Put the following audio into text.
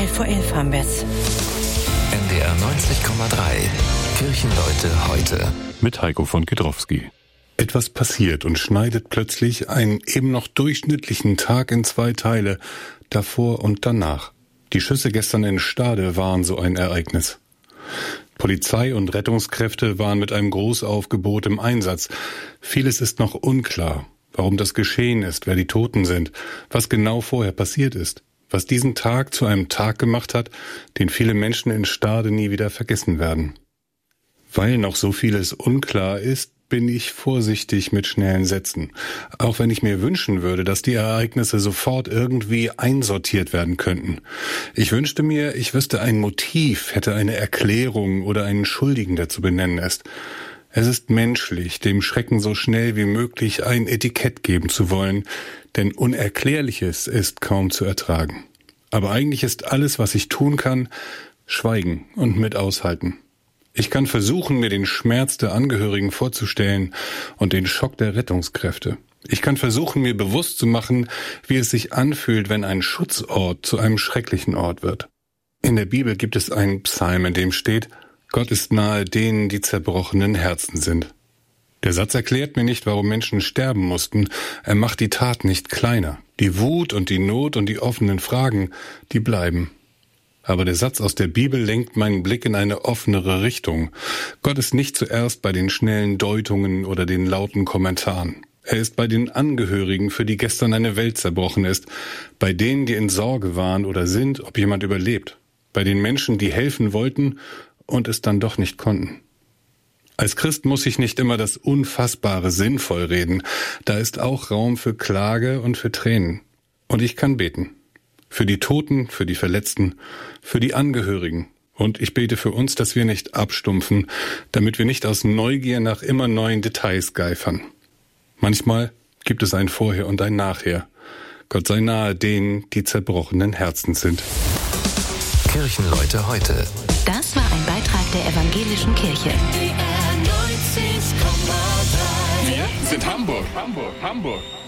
11:11 haben wir's. NDR 90,3. Kirchenleute heute. Mit Heiko von Kiedrowski. Etwas passiert und schneidet plötzlich einen eben noch durchschnittlichen Tag in zwei Teile, davor und danach. Die Schüsse gestern in Stade waren so ein Ereignis. Polizei und Rettungskräfte waren mit einem Großaufgebot im Einsatz. Vieles ist noch unklar, warum das geschehen ist, wer die Toten sind, was genau vorher passiert ist, was diesen Tag zu einem Tag gemacht hat, den viele Menschen in Stade nie wieder vergessen werden. Weil noch so vieles unklar ist, bin ich vorsichtig mit schnellen Sätzen. Auch wenn ich mir wünschen würde, dass die Ereignisse sofort irgendwie einsortiert werden könnten. Ich wünschte mir, ich wüsste ein Motiv, hätte eine Erklärung oder einen Schuldigen, der zu benennen ist. Es ist menschlich, dem Schrecken so schnell wie möglich ein Etikett geben zu wollen, denn Unerklärliches ist kaum zu ertragen. Aber eigentlich ist alles, was ich tun kann, schweigen und mit aushalten. Ich kann versuchen, mir den Schmerz der Angehörigen vorzustellen und den Schock der Rettungskräfte. Ich kann versuchen, mir bewusst zu machen, wie es sich anfühlt, wenn ein Schutzort zu einem schrecklichen Ort wird. In der Bibel gibt es einen Psalm, in dem steht: Gott ist nahe denen, die zerbrochenen Herzen sind. Der Satz erklärt mir nicht, warum Menschen sterben mussten. Er macht die Tat nicht kleiner. Die Wut und die Not und die offenen Fragen, die bleiben. Aber der Satz aus der Bibel lenkt meinen Blick in eine offenere Richtung. Gott ist nicht zuerst bei den schnellen Deutungen oder den lauten Kommentaren. Er ist bei den Angehörigen, für die gestern eine Welt zerbrochen ist, bei denen, die in Sorge waren oder sind, ob jemand überlebt, bei den Menschen, die helfen wollten und es dann doch nicht konnten. Als Christ muss ich nicht immer das Unfassbare sinnvoll reden. Da ist auch Raum für Klage und für Tränen. Und ich kann beten. Für die Toten, für die Verletzten, für die Angehörigen. Und ich bete für uns, dass wir nicht abstumpfen, damit wir nicht aus Neugier nach immer neuen Details geifern. Manchmal gibt es ein Vorher und ein Nachher. Gott sei nahe denen, die zerbrochenen Herzen sind. Kirchenleute heute. Das war ein Beitrag der Evangelischen Kirche. Wir sind Hamburg.